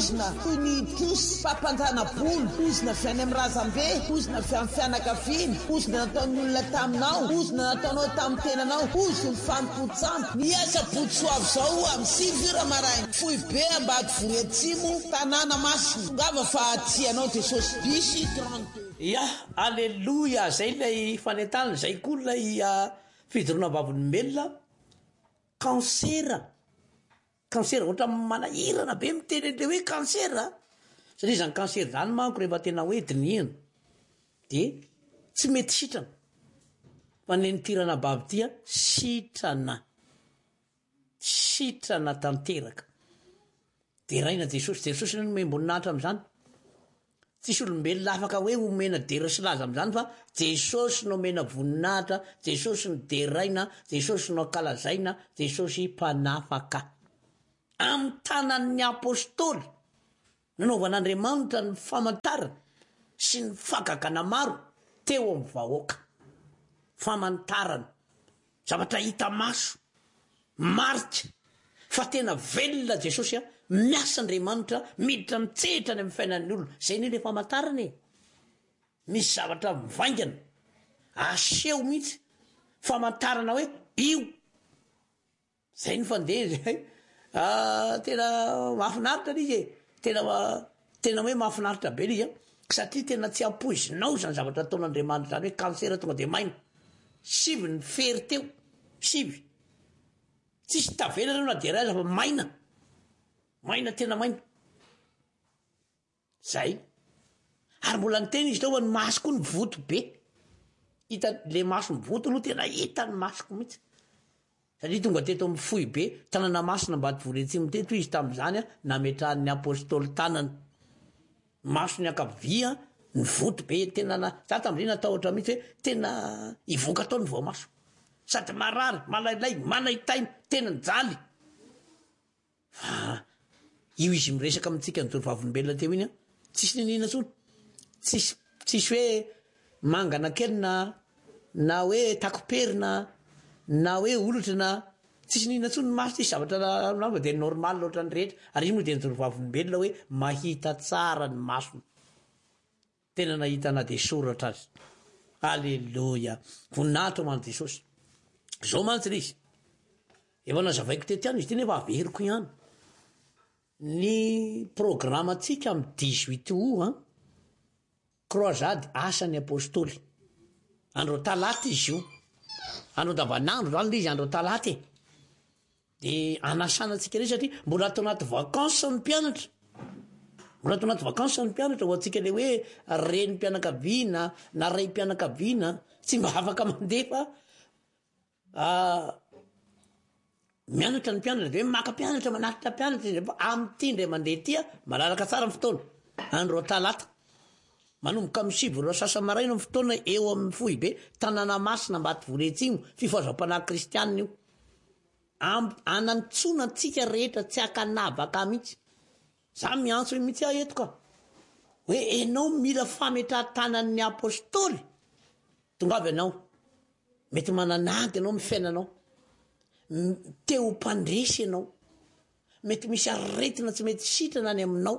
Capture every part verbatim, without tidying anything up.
ozona toy ny posy fampantana bolo, ozona avy any amin'ny razambe, ozona avy amin'ny fianakaviana, ozona nataon'ny olona taminao, ozona nataonao tamin'ny tenanao, ozony fampotsamo. Miasa Botsoava zao amin'ny sivy maraina. Foy be Ambady Vory Atsimo, tanàna Masina. Tongava fa tianao Jesosy bisy trente. Ya, aleloia, zay lay fanentana, zay koa lay uh, fidorona vavolombelona. Kansera, kansera ohatra manahirana be miteny le hoe kansera, satria zany kansera zany manko rehefa tena hoe dinihana de tsy mety sitrana, fa nenitirana bavy tia sitrana, sitrana tanteraka. De raina Jesosy, Jesosy no memboninahitra am'izany. Tsisy olombelona afaka hoe omena dera sy laza am'izany, fa Jesosy no mena voninahitra, Jesosy no deraina, Jesosy no kalazaina, Jesosy mpanafaka. Amin'ny tanan'ny apôstôly nanaovan'Andriamanitra ny famantarana sy ny fagagana maro teo amin'ny vahoaka. Famantarana, zavatra hita maso, marika fa tena velona Jesosy a, miasa Andriamanitra miditra mitsehitra ny amin'ny fiainan'ny olona. Zay ny le famantarana e. Misy zavatra mivaingana, aseho mihitsy famantarana hoe io. Zay ny fandeha ah, tena mahafinaritra izy e. Tena tena hoe mahafinaritra be izy a, satria tena tsy ampoizinao zany zavatra ataon'Andriamanitra zany hoe kansera tonga de maina. Sivy ny fery teo, sivy. Tsisy tavelana na de raza fa maina. Maina tena maina. Zay. Ary mbola ny tena izy tao ny maso koa ny voto be. Hita le maso ny voto no tena hita ny masoko mihitsy. Satria tonga teto amin'ny fohy be, tanàna Masina Ambady Vory Atsimo teto izy tamin'izany a, nametrahan'ny apôstôly tanana. Maso ny ankavia, ny voto be tena na, za tamin'izay natahotra mihitsy hoe tena ivoaka tao ny voamaso. Sady marary, malailay, manaitaina, tena nijaly. Fa io izy miresaka amintsika ny vavolombelona teo iny a, tsisy ninina tsony. Tsisy tsisy hoe mangana kely na na hoe takoperina na hoe olotra na tsisy ninina tsony ny maso, tsisy zavatra na de normal loatra ny rehetra. Ary izy moa de ny vavolombelona hoe mahita tsara ny masony. Tena nahita na de soratra azy. Aleluia. Voninahitra ho an'i Jesosy. Zao mantsy le izy. Efa nazavaiko teto ihany izy ty nefa averiko ihany. Ny programantsika amin'ny dix-huit août an, croisade asan'ny apôstôly. Andro talata izy io. Andro andavanandro zany le izy andro talata e. De anasana antsika re satria mbola atao anaty vacances ny mpianatra. Mbola atao anaty vacances ny mpianatra ho antsika le hoe reny mpianakaviana na ray mpianakaviana tsy mba afaka mandefa ah mianatra ny mpianatra de hoe maka mpianatra manaritra mpianatra izy amin'ity ndray mandeha tia malalaka tsara ny fotoana. Andro talata manomboka amin'ny sivy roa sasa-maraina ny fotoana eo amin'ny fohy be, tanàna Masina Ambady Vory Atsimo, fifaozam-panahy kristianina io. Anantsona antsika rehetra tsy akanavaka mihitsy. Za miantso mihitsy aho eto ka hoe enao mila fametrahan-tanan'ny apôstôly, tonga avy anao mety manananty ianao amin'ny fiainanao, teo mpandresy ianao, mety misy aretina tsy mety sitrana any aminao,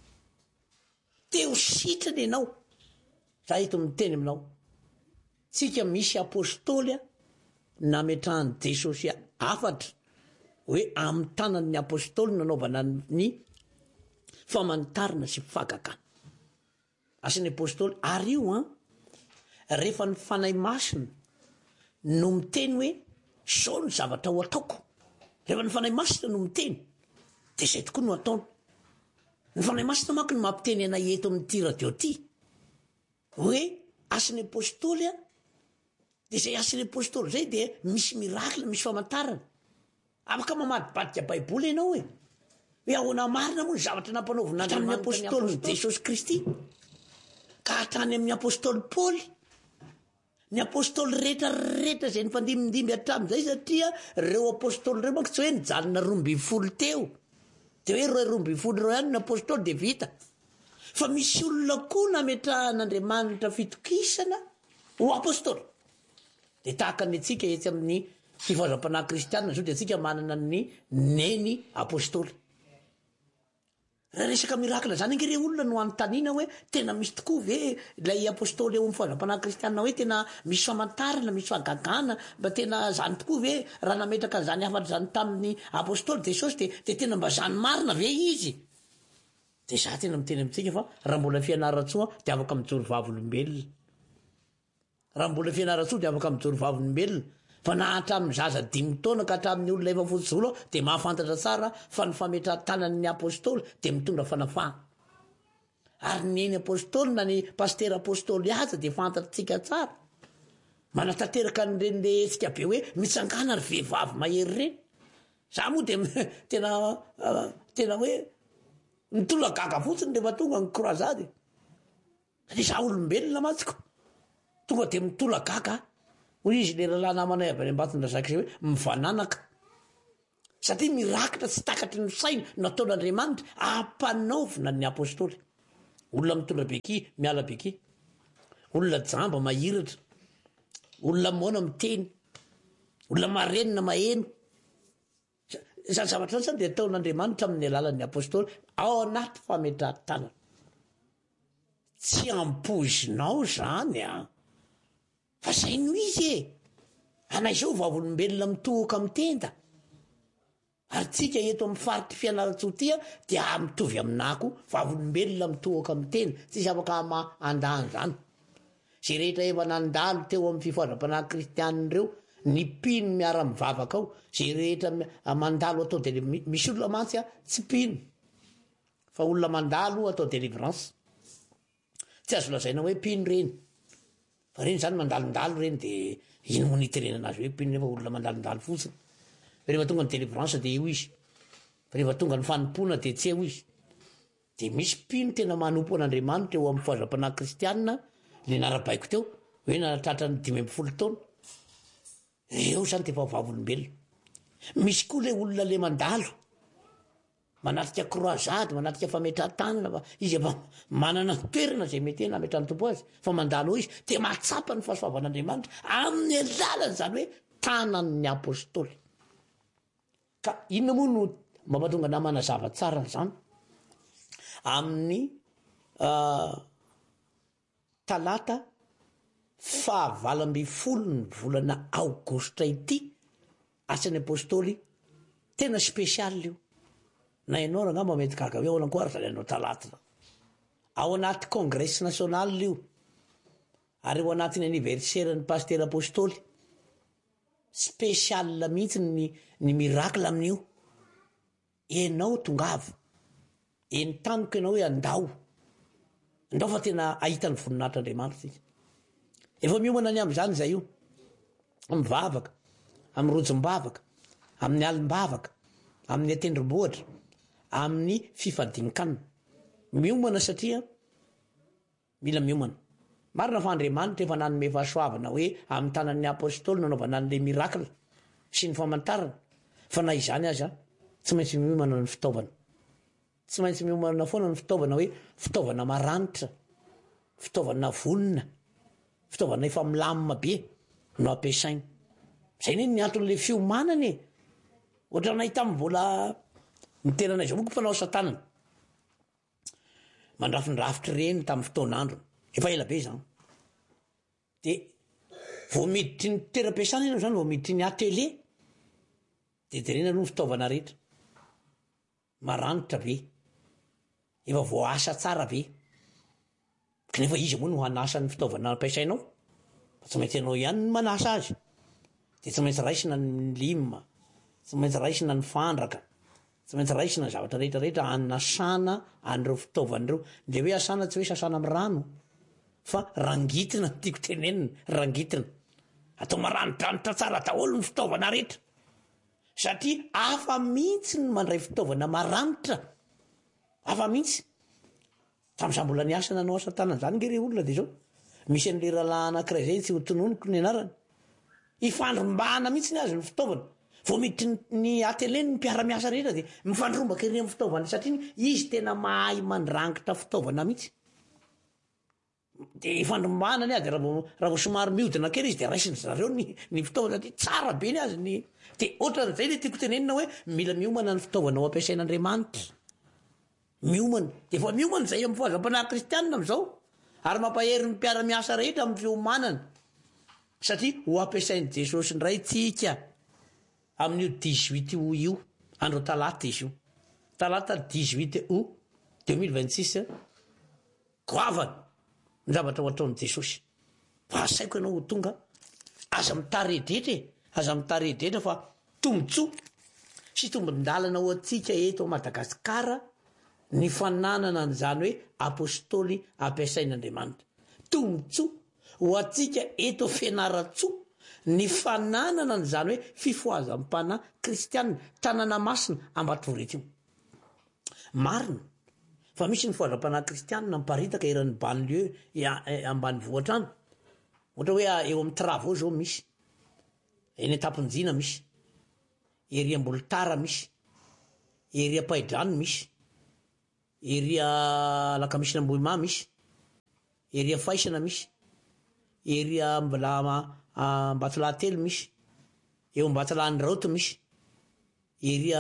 teo sitrana ianao. Za eto miteny aminao, tsika misy apôstôly nametrahan'i Jesosy afatra hoe amin'ny tanan'ny apôstôly nanaovana ny famantarana sy fagagana. Asan'ny apôstôly. Ary io an, rehefa ny fanahy masina no miteny hoe zao ny zavatra ho ataoko, rehefa ny fanahy masina no miteny de zay tokoa no ataony. Ny fanahy masina manko no mampiteny anay eto amin'ity radio ty hoe asan'ny apôstôly a, de zay asan'ny apôstôly zay de misy miracle, misy famantarana. Afaka mamadibadika baiboly ianao e, hoe ahoana marina moa ny zavatra nampanaovina tamin'ny apôstôly Jesosy Kristy ka hatrany amin'ny apôstôly Paoly, ny apôstôly rehetra rehetra zay nifandimindimby hatramin'izay, satria reo apôstôly reo manko tsy hoe nijalona roa ambin'ny folo teo de hoe roa roa ambin'ny folo reo ihany ny apôstôly de vita. Fa misy olona koa nametrahan'Andriamanitra fitokisana ho apôstôly. De tahaka ny atsika etsy amin'ny fifaozam-panahy kristianina zao de atsika manana ny neny apôstôly. raha resaka mirakla zany angere olona no anontaniana hoe tena misy tokoa ve ilay apôstôly eo amin'ny fivavapanahy kristianina hoe tena misy famantarana misy fahagagana mba tena zany tokoa ve raha nametraka zany afatra zany tamin'ny apôstôly jesosy de de tena mba zany marina ve izy de za tena miteny amintsika fa raha mbola fianaratsoa de afaka mijoro vavolombelona raha mbola fianaratsoa de afaka mijoro vavolombelona fa na hatramin'ny zaza dimy taona ka hatramin'ny olona efa fotsolo de mahafantatra tsara fa ny fametratanan'ny apôstôly de mitondra fanafahana ary neny apôstôly na ny paster apôstôly aza de fantatritsika tsara manatanteraka nyrenyle tsika be hoe mitsangana ry vehivavy mahery reny za moa de tena tena hoe mitolagaga fotsiny rehefa tonga ny croisade de za olombelona matsiko tonga de mitolagaga hoy izy le rahalahy namana avy any ambatondrazaky hoe mivananaka satria mirakitra tsy takatry ny saina nataon'Andriamanitra ampanaovina ny apôstôly olona mitondra beky miala beky olona jamba mahiratra olona moana miteny olona marenina maheno zany zavatra zany de ataon'Andriamanitra amin'ny alalan'ny apôstôly ao anaty fametrahantanana tsy ampozinao zany a fa zay no izy e anay zao vavolombelona mitohaka mitenda ary tsika eto amin'ny faritry fianaratsotia dia mitovy aminako vavolombelona mitohaka mitenda tsisy afaka ma andany zany zay rehetra efa nandalo teo amin'ny fivavapanahy kristianireo ny pino miara mivavaka ao zay rehetra mandalo atao de misy olona mantsy a tsy pino fa olona mandalo atao délivrance tsy azo lazaina hoe pino reny fa reny zany mandalondalo reny de ino moniterena azy hoe pino nefa olona mandalondalo fotsiny fa rehefa tonga ny délivrance de io izy fa rehefa tonga ny fanompona de tsy eo izy de misy pino tena manompo an'Andriamanitra eo amin'ny fivavapanahy kristianina le narabaiko teo hoe nanatratra ny dimy amby folo taona eo zany de fa vavolombelona misy koa le olona le mandalo manatrika croisade manatrika fametrahantanana fa izy efa manana toerana zay mety ena ametrahany tompo azy fa mandalo izy de mahatsapa ny fahasoavan'Andriamanitra amin'ny alalany zany hoe tanan'ny apôstôly ka inona moa no mampatonga namana zava tsara zany amin'ny talata fahavalo amby folo ny volana aogositra ity asan'ny apôstôly tena spesialy io na ianao raha ngamba mety gaga hoe ahoana koa ary zany anao talata ao anaty congrès national io ary eo anatin'ny anniversaire ny paster apôstôly spesial mihitsy ny ny miracle amin'io enao tongava eny taniko ianao hoe andao andao fa tena ahita ny voninahitr'Andriamanitra izy efa miomana ny am'izany zay io mivavaka amin'ny rojom-bavaka amin'ny alim-bavaka amin'ny atendrom-bohatra amin'ny fifadin-kanina miomana satria mila miomana marina fa Andriamanitra efa nanome fahasoavana hoe amin'ny tanan'ny apôstôly nanaovana an'le miracle sy ny famantarana fa na izany aza tsy maintsy miomana ny fitaovana tsy maintsy miomana foana ny fitaovana hoe fitaovana maranitra fitaovana vonina fitaovana efa milamina be no ampiasaina zay neny ny anton'le fiomanana e ohatra nahita mbola miterana izao moko mpanao satanana mandrafindrafitry reny tamin'ny fotoanandro efa ela be zany de vao miditry ny toeram-piasana eny zany vao miditry ny atelier de de reny aloha ny fitaovana rehetra maranitra be efa vao asa tsara be kanefa izy moa no hanasa ny fitaovana ampiasainao tsy maintsy ianao ihany ny manasa azy de tsy maintsy raisina ny lima tsy maintsy raisina ny fandraka tsy maintsy raisina ny zavatra rehetra rehetra anasana an'ireo fitaovan'ireo le hoe asana tsy hoe sasana amin'ny rano fa rangitina tiako tenenina rangitina atao maranidranitra tsara daholo ny fitaovana rehetra satria afa mihitsy ny mandray fitaovana maranitra afa mihitsy tam'izany mbola ny asana anao asa tanana zany ngere olona de zao misy an'le rahalahy anankiray zay tsy ho tononiko ny anarany ifandrombahana mihitsy ny azy ny fitaovana vao miditry ny atelen ny mpiara-miasa rehetra de mifandrombaka ireny amin'ny fitaovana satria izy tena mahay mandrangitra fitaovana mihitsy de ifandrombahana ny azy raha vao raha vao somary miodina kely izy de raisiny zareo ny ny fitaovana satria tsara be ny azy ny de ohatran'izay le tiako tenenina hoe mila miomana ny fitaovana ho ampiasain'Andriamanitra miomana de efa miomana zay amin'ny fahazam-panahy kristianina am'izao ary mampahery ny mpiara-miasa rehetra amin'ny fiomanana satria ho ampiasain'i Jesosy ndray tsika amin'io dix-huit o io andro talata izy io talata dix-huit o deux mille vingt-six goavana ny zavatra ho ataon'i Jesosy fahasaiko ianao ho tonga aza mitaredretra e aza mitaredretra fa tombotsoa sy tombon-dalana ho atsika eto Madagasikara ny fananana an'izany hoe apôstôly ampiasain'Andriamanitra tombotsoa ho atsika eto fianaratsoa ny fananana an'izany hoe fifoazam-panahy kristianina tanàna masina Ambatororeto io marina fa misy ny fifoazam-panahy kristianina miparitaka eran'ny banlieue ambany vohatra any ohatra hoe eo amin'ny travaux zao misy eny Tampinjina misy ery Ambolitara misy ery Paidrano misy ery Lakamisina Ambohima misy ery Faisana misy ery Mbatolahatelo misy eo Mbatolahan'ny Raoto misy ery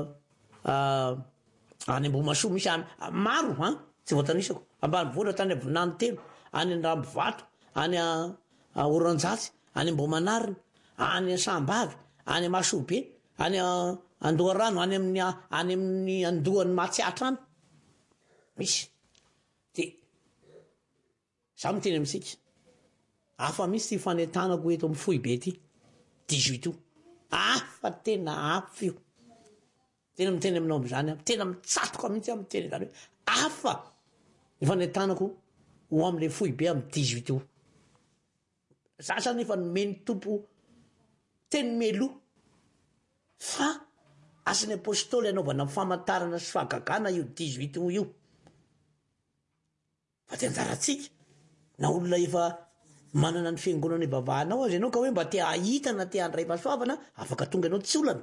any Ambohimasoa misy maro han tsy voatanisako ambany vohatra tany Avinany telo any Andrambovato any Oranjatsy any Ambohimanarina any Sambavy any Masobe any Andoharano any amin'ny any amin'ny Andohan'ny Matsiatra any misy de za miteny amintsika afa misy ty fanentanako eto amin'ny Fohibe ty dix-huit io afa tena afo io tena miteny aminao am'izany tena mitsatoka mihitsy amin'ny teny zany hoe afa ny fanentanako ho am'le Fohibe amin'ny dix-huit io za sany efa nomeny tompo teny melo fa asan'ny apôstôly anaovana famantarana sy fahagagana io dix-huit o io fa tenjaratsika na olona efa manana ny fiangonana ivavahanao azy ianao ka hoe mba te ahitana te handray fahasoavana afaka tonga ianao tsy olana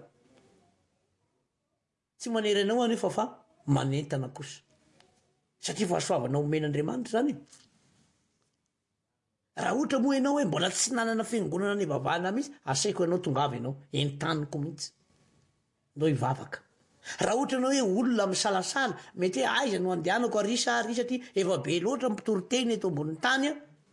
tsy manery anao anefa fa manentana kosa satria fahasoavana omen'Andriamanitra zany raha ohatra moa ianao hoe mbola tsy nanana fiangonana ny ivavahana mihitsy asaiko ianao tonga avy ianao entaniko mihitsy ndao ivavaka raha ohatra ianao hoe olona misalasala mety hoe aiza no andehanako arisa ary satria efa be loatra mpitoroteny eto ambonin'ny tany a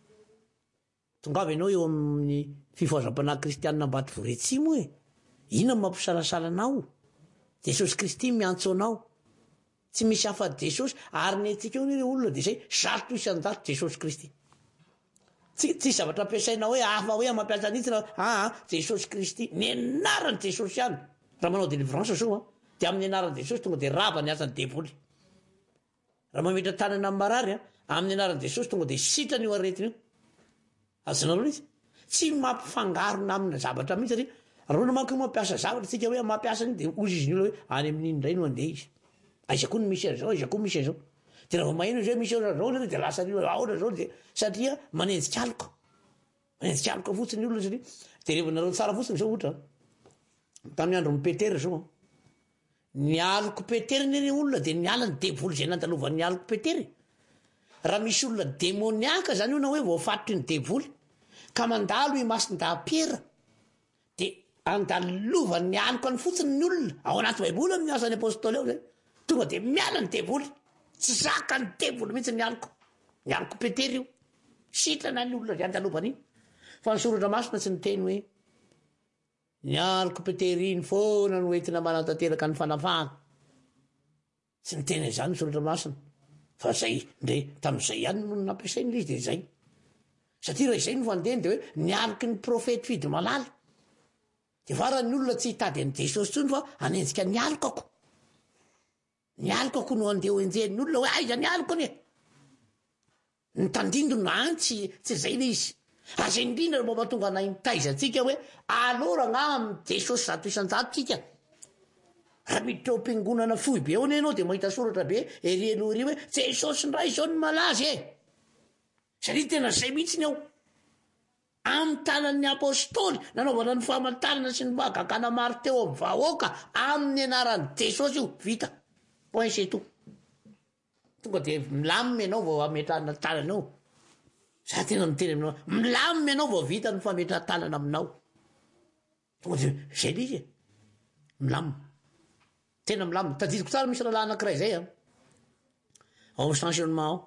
tonga avy ianao eo amin'ny fifoazam-panahy kristianina Ambatororeto e inona mampisalasala anao Jesosy Kristy miantso anao tsy misy hafa Jesosy ary ny antsika eo ny olona de zay zato isan-jato Jesosy Kristy tsy tsy zavatra ampiasaina hoe hafa hoe mampiasa nitsina aa Jesosy Kristy ny anarany Jesosy ihany raha manao délivrance zao a de amin'ny anarany Jesosy tonga de rava ny asany devoly raha mametra tanana amin'ny marary a amin'ny anarany Jesosy tonga de sitrany io aretiny io azonareo izy tsy mampifangarona amina zavatra mihitsy satria rona manko mampiasa zavatra tsika hoe mampiasa ny de ozy izy ny olona hoe any amin'ny indray no andeha izy aiza koa ny misy zao aiza koa misy zao de raha maheno izy hoe misy zao de lasa ahora zao de satria manenjika alika manenjika alika fotsiny ny olona satria de revanareo tsara fotsiny zao ohatra tamin'ny andro Petera zao ny aliko Petera ny olona de ny ala ny devoly zay nandalovan'ny aliko Petera raha misy olona demoniaka zany io na hoe voafatotry ny devoly ka mandalo i masin-daham-piera de andalovan'ny aliko any fotsiny ny olona ao anaty baiboly amin'ny asan'ny apôstôly ao zay tonga de miala ny devoly tsy zaka ny devoly mihitsy ny aliko ny aliko Petera io sitrana ny olona zay andalovany iny fa ny soratra masina tsy niteny hoe ny aliko Petera iny foana no entina manantanteraka ny fanafahana tsy niteny zany ny soratra masina fa zay ndre tamin'izay ihany no nampiasainy izy de zay satria raha izay no fandehany de hoe nialiky ny profety fidy malala de farany ny olona tsy hitady an'i Jesosy tsony fa anenjika ny alikako ny alikako no andeha enjehan'ny olona hoe aiza ny aliko anie ny tandindona any tsy tsy zay le izy aza indrindra no momba tonga nahitaizantsika hoe alora gna amin'ny Jesosy zato isan-jato tsika raha miditra eo am-piangonana Fohibe ao ne ianao de mahita soratra be ery aloha ery hoe Jesosy ndray zao ny malaza e satria tena zay mihitsy ny ao amin'ny tanan'ny apôstôly nanaovana ny famantarana sy ny mahagagana maro teo amin'ny vahoaka amin'ny anaran'i Jesosy io vita point c'est tout tonga de milamina ianao vao ametrahana tanana ao za tena miteny aminao milamina ianao vao vita ny fametrahana tanana aminao tonga de zay le izy e milamina tena milamina tadidiko tsara misy rahalahy anankiray zay a ao amin'ny stationnement ao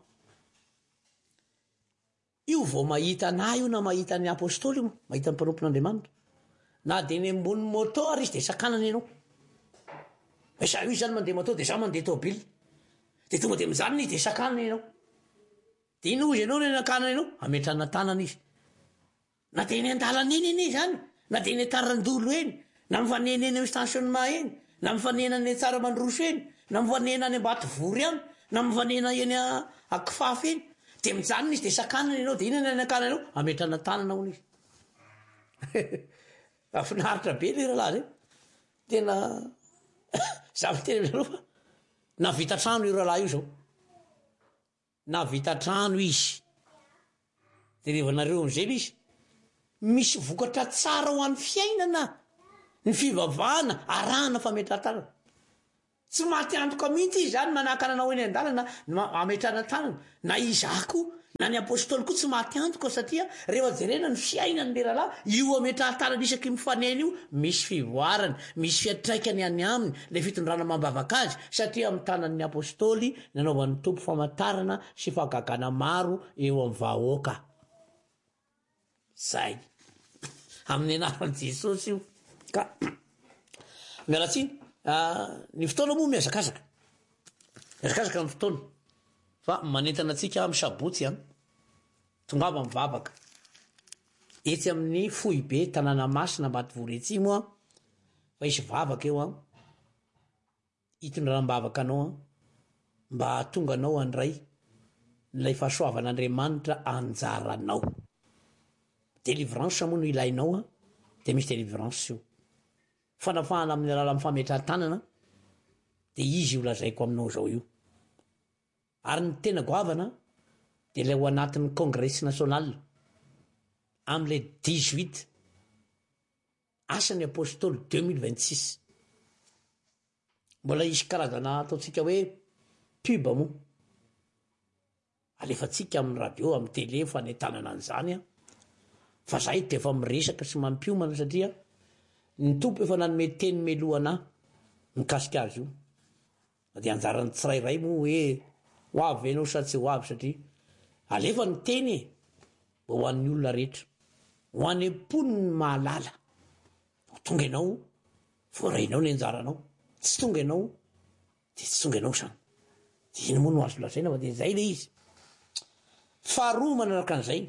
io vao mahita na io na mahita ny apôstôly io mahita ny mpanompon'andriamanitra na de ny ambony moteur izy de sakanana ianao sa io zany mandeha moteur de za mandeha tôbily de tonga de mijanona izy de sakanana ianao de ino izy ianao ny akanana ianao ametrana tanana izy na de ny andalana eny eny zany na de ny atarandolo eny na mifanena eny amin'ny stationnement eny na mifanena ny tsara mandroso eny na mifanena any Ambatovory any na mifanena eny akifafy eny de mijanona izy de sakanana ianao de inona ny akanana ianao ametrana tanana hono izy afinaritra be le rahalahy zay tena za miteny aminareo fa na vita trano io rahalahy io zao na vita trano izy de revanareo am'zay izy misy vokatra tsara ho an'ny fiainana ny fivavahana arahana fametratanana tsy maty antoka mihitsy izy zany manakananao eny an-dalana ametrana tanana na izako na ny apôstôly koa tsy maty antoka satria rehefa jerena ny fiainany le rahalahy io ametratanana isaky mifanena io misy fivoarana misy fiatraikany any aminy le fitondrana mambavaka azy satria amin'ny tanan'ny apôstôly nanaovan'ny tompo famantarana sy fahagagana maro eo amin'ny vahoaka zay amin'ny anaran'i Jesosy io ka mialatsiny ny fotoana moa miazakazaka miazakazaka ny fotoana fa manentana antsika amin'ny sabotsy a tongava mivavaka etsy amin'ny fohy be tanàna masina Ambatovory etsy moa fa isy vavaka eo a hitondrana-bavaka anao a mba tonga anao andray nilay fahasoavan'Andriamanitra anjaranao délivrance moa no ilainao a de misy délivrance io fanafahana amin'ny alala amin'ny fametrahantanana de izy io lazaiko aminao zao io ary ny tena goavana de lay ho anatin'ny congrès national am'le dix-huit asan'ny apôstôly deux mille vingt-six mbola isy karazana ataotsika hoe pub moa alefatsika amin'ny radio amin'ny télé fa netanana an'izany a fa zahay de efa miresaka sy mampiomana satria ny tompo efa nanome teny melohana mikasika azy io de anjarany tsirairay moa hoe ho avy ianao sa tsy ho avy satria alefa ny teny e mba ho an'ny olona rehetra ho any amponiny mahalala tonga ianao voarainao ny anjaranao tsy tonga ianao de tsy tonga ianao zany de iny moa no azo lazaina fa de zay le izy faharoa manaraka an'izay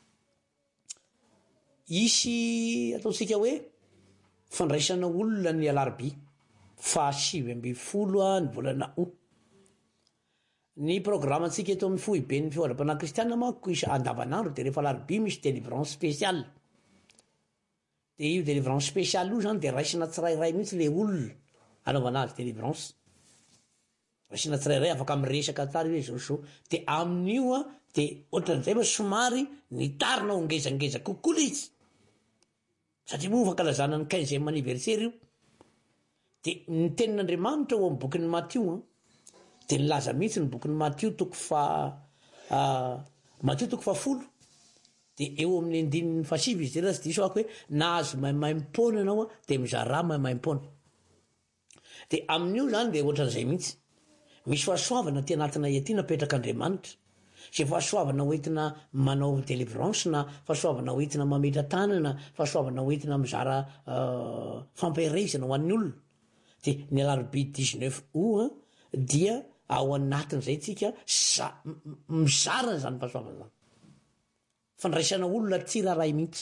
isy ataotsika hoe fandraisana olona ny alarobia fahasivy amby folo a ny volana août ny programme antsika eto amin'ny fohy be ny fioadram-panahy kristianina manko isy andavanandro de rehefa alarobia misy délivrance spéciale de io délivrance spéciale io zany de raisina tsirairay mihitsy le olona anaovana azy délivrance raisina tsirairay afaka miresaka tsara hoe zao zao de amin'io a de ohatran'izay fa somary ny tarina ho ngezangeza kokoa izy satria moa fankalazana ny quinzième anniversaire io de ny tenin'Andriamanitra ho amin'ny bokin'ny Matthieu a de nilaza mihitsy ny bokin'ny Matthieu toko fa Matthieu toko fa folo de eo amin'ny andinin'ny fasivy izy zay tsy diso ako hoe nahazo maimaimpona anao a de mizara maimaimpona de amin'io zany de ohatran'izay mihitsy misy fahasoavana ty anatina iatina petraka Andriamanitra sy fahasoavana hoentina manao délivrance na fahasoavana hoentina mametra tanana fahasoavana hoentina mizara fampiarezana ho an'ny olona de ny alarobia dix-neuf août dia ao anatin'izay tsika mizarana zany fahasoavana zany fandraisana olona tsiraray mihitsy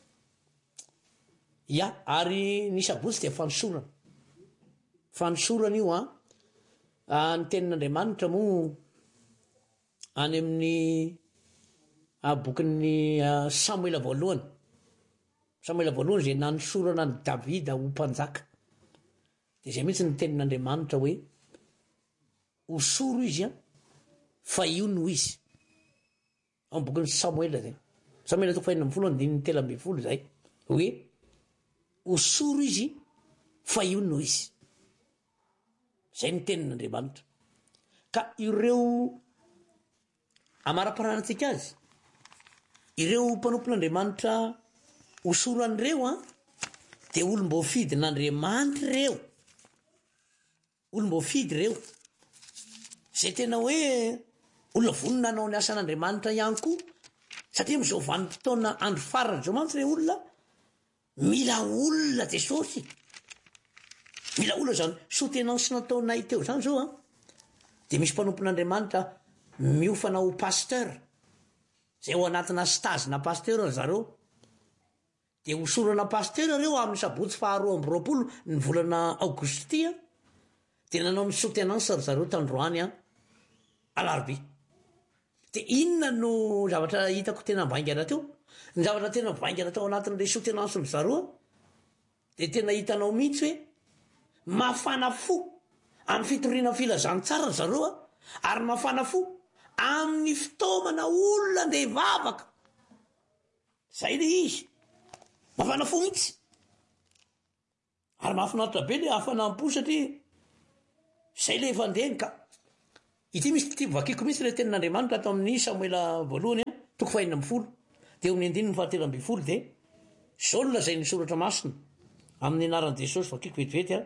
ia ary ny sabotsy de fanosorana fanosorana io a ny tenin'Andriamanitra moa any amin'ny bokin'ny Samuela voalohany Samuela voalohany zay nanosorana ny Davida ho mpanjaka de zay mihitsy ny tenin'Andriamanitra hoe hosoro izy a fa io no izy ao ny bokin'ny Samuela zay Samuela toko fahenina amby folo andininy telo amby folo zay hoe hosoro izy fa io no izy zay ny tenin'Andriamanitra ka ireo amara-paranantsika azy ireo mpanompon'Andriamanitra hosoro an'ireo a de olom-boafidy n'Andriamanitra ireo olom-boafidy ireo zay tena hoe olona vonina anao ny asan'Andriamanitra ihany koa satria m'izao vanim-potoana andro farany zao mantsy le olona mila olona Jesosy, mila olona zany soutenance nataonay teo zany zao a de misy mpanompon'Andriamanitra miofana ho pasteur zay ho anatina stage na pasteur zareo de hosorana pasteur reo amin'ny sabotsy faharoa amby roapolo ny volana aogostia de nanao ny soutenance ry zareo tandroany a alarobia. De inona no zavatra hitako tena vaingana teo? Ny zavatra tena vaingana tao anatin'le soutenance ny zareo de tena hitanao mihitsy hoe mafana fo amin'ny fitoriana filazantsara zareo a ary mafana fo amin'ny fitaomana olona ndeha hivavaka zay le izy mafana fo mihitsy ary mahafinaritra be le hafanam-po satria zay le vandeny ka ity misy ty vakiko mihitsy le tenin'Andriamanitra atao amin'ny Samuela voalohany a toko fahinina amby folo de eo amin'ny andininy ny fahatelo amby folo de zao no lazay ny soratra masina amin'ny anaran'i Jesosy vakiko vetivety a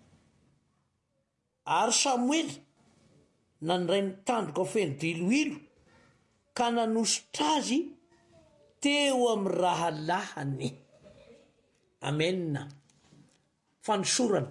ary Samuely nandray ny tandroka feno diloilo ka nanositra azy teo amin'ny rahalahany. Amen. Fanosorana.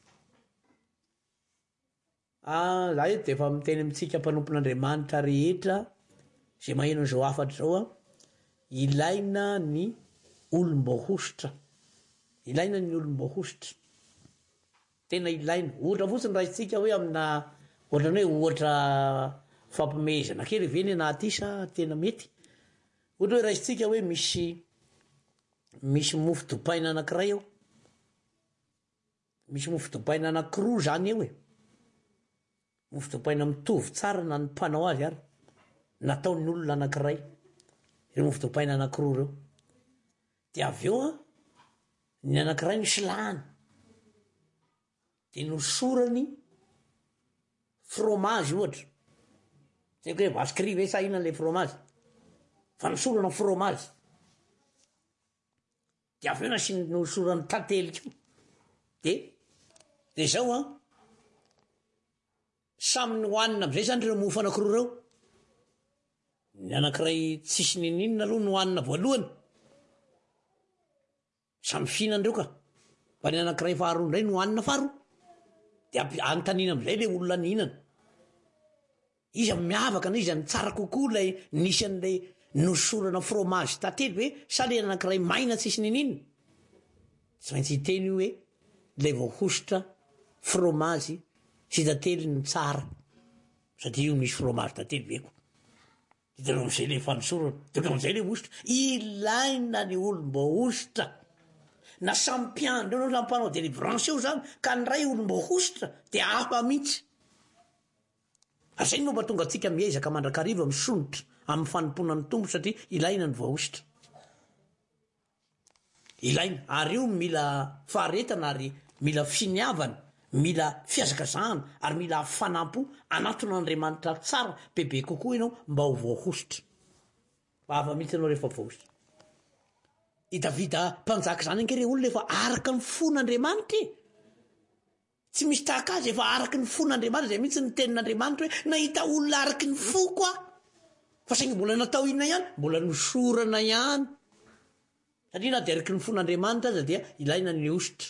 Ah, za eto de efa miteny amintsika mpanompon'Andriamanitra rehetra zay maheno an'izao afatra zao a ilaina ny olom-bohositra, ilaina ny olom-bohositra, tena ilaina. Ohatra fotsiny raha isika hoe amina ohatra ny hoe ohatra fampimehezana kely ve ny anaty isa tena mety. Ohatra hoe raha isika hoe misy misy mofo dopaina anankiray eo, misy mofo dopaina anankiroa zany eo e, mofo dopaina mitovy tsara na ny mpanao azy ary nataon'ny olona anankiray ireo mofo dopaina anankiroa reo de avy eo a ny anankiray ny silahany de nosorany fromage ohatra zay hoe vaskry ve sa inona le fromage fa nosorana fromage de avy eo na sy nosorany tantely ko de de zao a samy ny hoanina am'izay zany reo mofo anankiroa reo, ny anankiray tsisy nininina aloha ny hoanina voalohany samy fihinandreo ka fa ny anankiray faharoa ndray ny hoanina faharoa de antanina am'izay le olona nihinana izy miavaka na izy ny tsara kokoa lay nisy an'lay nosorana fromage tantely hoe sa le anankiray maina tsisy nininina tsy maintsy hiteny io hoe lay voahositra fromage sy tantely ny tsara satria io misy fromage tantely beko hitanao am'izay le fanosorana de am'izay le ositra ilaina ny olom-bohositra na sampiandro anao sampanao délivrance eo zany ka ny ray olom-bohositra de afa mihitsy ary zay no mba tonga antsika miezaka mandrakariva misonitra amin'ny fanomponan'ny tombo satria ilaina ny voahositra, ilaina. Ary io mila faharetana ary mila finiavana, mila fiazakazahana ary mila fanampo anatin'Andriamanitra tsara bebe kokoa ianao mba ho voahositra mba afa mihitsy anao rehefa voahositra. I Davida mpanjaka zany ankere olona efa araka ny fon'Andriamanitra e, tsy misy tahaka azy efa araky ny fon'Andriamanitra zay mihitsy ny tenin'Andriamanitra hoe nahita olona araky ny fo koa fa saingy mbola natao inona ihany, mbola nosorana ihany satria na de araky ny fon'Andriamanitra aza dia ilaina ny ositra.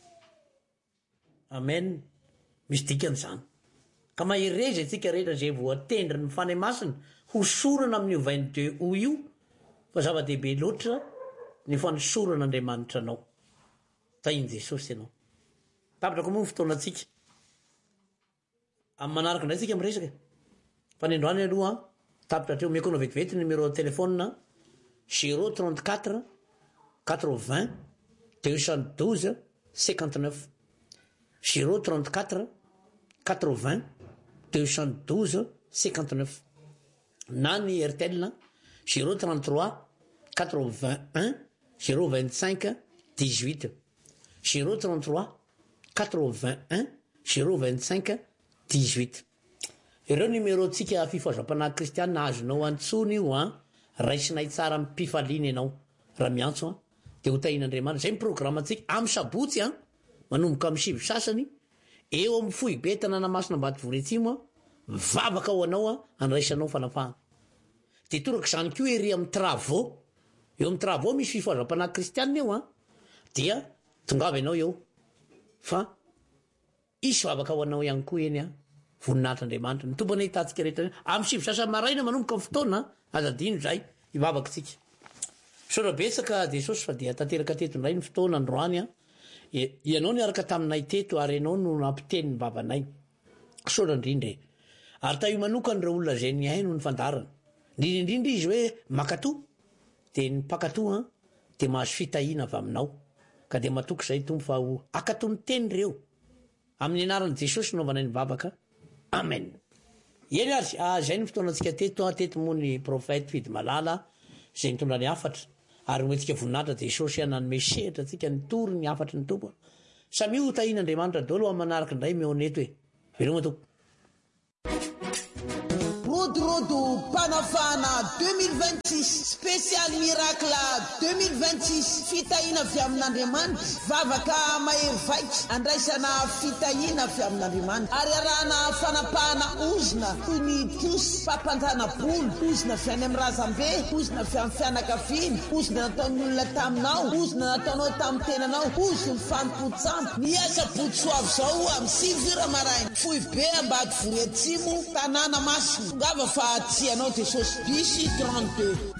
Amen. Misy dikan'izany ka mahereza itsika rehetra zay voatendry ny fanahy masina ho sorana amin'ny vingt-deux o io fa zava-dehibe loatra ny fanosoran'Andriamanitra anao tahiny Jesosy ianao. Tapitra ko moa ny fotoana antsika amin'ny manaraka indray tsika miresaka fa ny androany aloha tapitra treo miakoana vetivety numéro téléphone zéro trente-quatre quatre-vingts deux cent douze cinquante-neuf zéro trente-quatre quatre-vingts deux cent douze cinquante-neuf na ny R T L zéro trente-trois quatre-vingt-un zéro vingt-cinq dix-huit zéro trente-trois quatre-vingt-un zéro vingt-cinq dix-huit. Ireo numéro tsika fifazam-panahy kristianina azonao antsony io a raisinay tsara mipifaliana ianao raha miantso a de ho tahin'Andriamanitra. Zay miprograma antsika amin'ny sabotsy a manomboka amin'ny sivy sasany eo amin'ny fohy be tanàna masina Ambatovory Atsimo mivavaka ao anao a andraisanao fanafahana de toraka zany ko ery amin'ny travaux eo amin'ny travaux misy fifoazam-panahy kristianina eo a dia tongava ianao eo fa isy vavaka ao anao ihany koa eny a voninahitr'andriamanitra ny tompony hitantsika rehetra amin'ny sivy sasa maraina manomboka ny fotoana azadino zay hivavaka tsika saora betsaka Jesosy fa dia tanteraka teto indray ny fotoana androany a ianao ny araka taminay teto ary ianao no nampiteny ny babanay saora indrindra ary ta io manokany ireo olona zay ny haino ny fandarana indrindraindrindra izy hoe makato de ny mpakato a de mahazo fitahiana avy aminao ka de matoky zay tompo fa ho akato ny teny reo amin'ny anaran'i Jesosy naovanay ny vavaka amen eny ary zay ny fotoanantsika teto teto moa ny profeta fidy malala zay mitondra ny afatra ary hoentsika voninahitra Jesosy ananome sehatra tsika ny tory ny afatra ny tompo samy io tahian'Andriamanitra daholo amin'ny manaraka indray meoneto hoe veloma tompo Rodrodo Panafana deux mille vingt-six spécial miracle deux mille vingt-six fitahiana avy amin'Andriamanitra vavaka mahery andraisana fitahiana avy amin'Andriamanitra ary arahana fanapahana ozina toy ny tosy fampanjana-bolo ozina avy any amin'ny razambe ozina avy amin'ny fianakaviana ozina nataon'ny olona taminao ozina nataonao tamin'ny tenanao oziny fampotsamo miasa botsoavy zao amin'ny sivy maraina fohy be ambady vory atsimo tanàna masina ngava fa tianao Jesosy bisy trente-deux